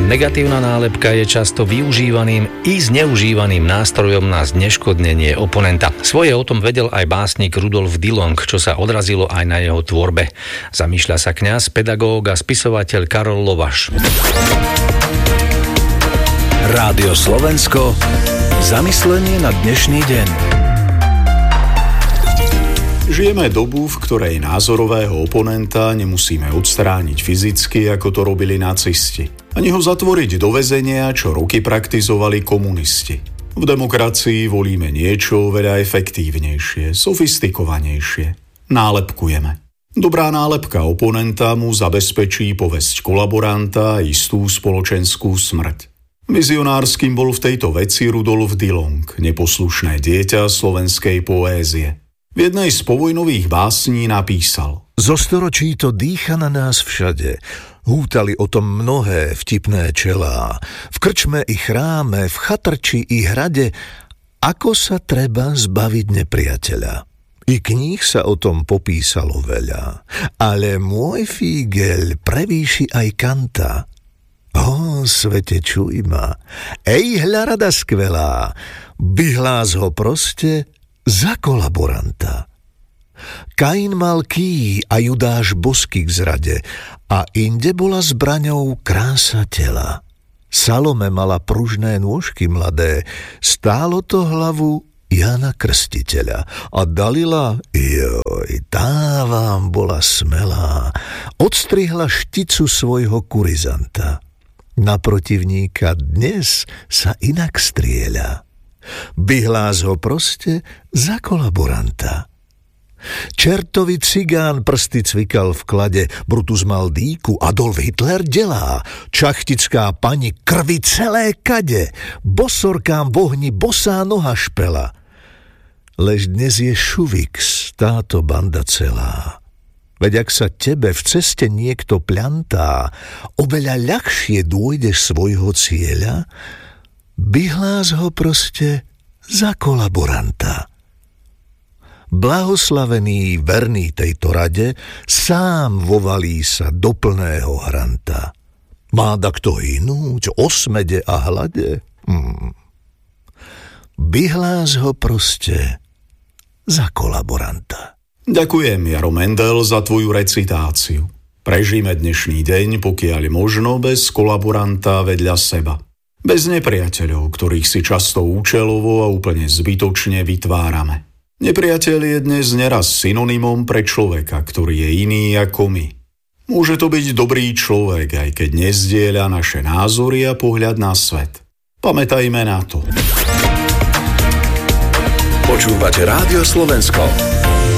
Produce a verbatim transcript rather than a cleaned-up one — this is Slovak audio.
Negatívna nálepka je často využívaným i zneužívaným nástrojom na zneškodnenie oponenta. Svoje o tom vedel aj básnik Rudolf Dillong, čo sa odrazilo aj na jeho tvorbe. Zamýšľa sa kňaz, pedagóg a spisovateľ Karol Lovaš. Rádio Slovensko. Zamyslenie na dnešný deň. Žijeme dobu, v ktorej názorového oponenta nemusíme odstrániť fyzicky, ako to robili nacisti. Ani ho zatvoriť do väzenia, čo roky praktizovali komunisti. V demokracii volíme niečo veľa efektívnejšie, sofistikovanejšie. Nálepkujeme. Dobrá nálepka oponenta mu zabezpečí povesť kolaboranta a istú spoločenskú smrť. Vizionárskym bol v tejto veci Rudolf Dillong, neposlušné dieťa slovenskej poézie. V jednej z povojnových básní napísal: Zo storočí to dýcha na nás všade. Hútali o tom mnohé vtipné čelá. V krčme i chráme, v chatrči i hrade, ako sa treba zbaviť nepriateľa. I kníh sa o tom popísalo veľa. Ale môj fígel prevýši aj Kanta. Ó, svete, čuj ma. Ej, hľa rada skvelá. Vyhlás ho proste za kolaboranta. Kain mal ký a Judáš bosky k zrade a inde bola zbraňou krása tela. Salome mala pružné nôžky mladé, stálo to hlavu Jana Krstiteľa. A Dalila, joj, tá vám bola smelá, odstrihla šticu svojho kurizanta. Na protivníka dnes sa inak strieľa. Vyhlás ho proste za kolaboranta. Čertový cigán prsty cvikal v klade, Brutus mal dýku, Adolf Hitler delá, čachtická pani krvi celé kade, bosorkám v ohni bosá noha špela. Lež dnes je Šuvix, táto banda celá. Veď ak sa tebe v ceste niekto pľantá, oveľa ľahšie dôjdeš svojho cieľa, vyhlás ho proste za kolaboranta. Blahoslavený, verný tejto rade, sám vovalí sa do plného hranta. Má da kto hynúť o smede a hlade? Hmm. Vyhlás ho proste za kolaboranta. Ďakujem, Jaro Mendel, za tvoju recitáciu. Prežijme dnešný deň, pokiaľ možno, bez kolaboranta vedľa seba. Bez nepriateľov, ktorých si často účelovo a úplne zbytočne vytvárame. Nepriateľ je dnes neraz synonymom pre človeka, ktorý je iný ako my. Môže to byť dobrý človek, aj keď nezdieľa naše názory a pohľad na svet. Pamätajme na to. Počúvate Rádio Slovensko.